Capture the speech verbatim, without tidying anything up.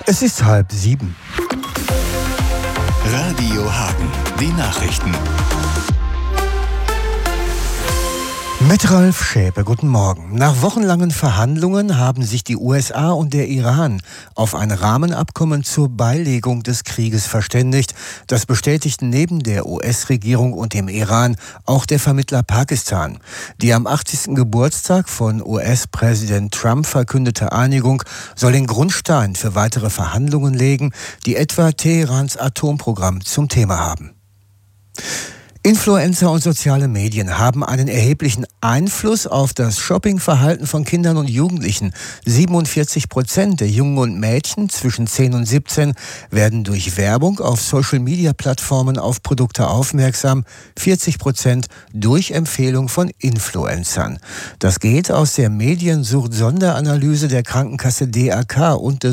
Es ist halb sieben. Radio Hagen, die Nachrichten. Mit Ralf Schäpe, guten Morgen. Nach wochenlangen Verhandlungen haben sich die U S A und der Iran auf ein Rahmenabkommen zur Beilegung des Krieges verständigt. Das bestätigten neben der U S-Regierung und dem Iran auch der Vermittler Pakistan. Die am achtzigsten Geburtstag von U S-Präsident Trump verkündete Einigung soll den Grundstein für weitere Verhandlungen legen, die etwa Teherans Atomprogramm zum Thema haben. Influencer und soziale Medien haben einen erheblichen Einfluss auf das Shoppingverhalten von Kindern und Jugendlichen. siebenundvierzig Prozent der Jungen und Mädchen zwischen zehn und siebzehn werden durch Werbung auf Social-Media-Plattformen auf Produkte aufmerksam, vierzig Prozent durch Empfehlung von Influencern. Das geht aus der Mediensucht-Sonderanalyse der Krankenkasse D A K und des